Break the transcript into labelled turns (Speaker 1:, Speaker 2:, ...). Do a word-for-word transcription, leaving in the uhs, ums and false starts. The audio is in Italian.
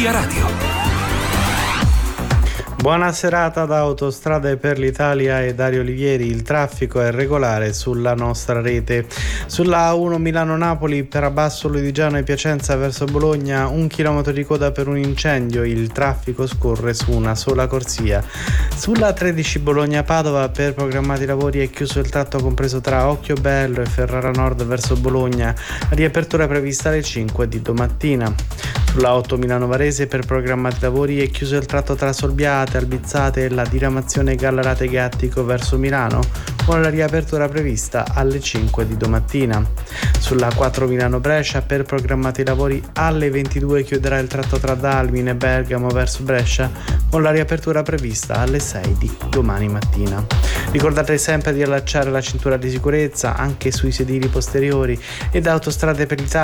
Speaker 1: Via Radio.
Speaker 2: Buona serata da Autostrade per l'Italia e Dario Olivieri. Il traffico è regolare sulla nostra rete. Sulla A uno Milano-Napoli per Abbasso, Lodigiano e Piacenza verso Bologna un chilometro di coda per un incendio. Il traffico scorre su una sola corsia. Sulla tredici Bologna-Padova per programmati lavori è chiuso il tratto compreso tra Occhiobello e Ferrara Nord verso Bologna. Riapertura prevista alle cinque di domattina. Sulla otto Milano-Varese per programmati lavori è chiuso il tratto tra Solbiate, Albizzate e la diramazione Gallarate Gattico verso Milano, con la riapertura prevista alle cinque di domattina. Sulla quattro Milano-Brescia per programmati lavori alle ventidue chiuderà il tratto tra Dalmine e Bergamo verso Brescia, con la riapertura prevista alle sei di domani mattina. Ricordate sempre di allacciare la cintura di sicurezza anche sui sedili posteriori, e da Autostrade per l'Italia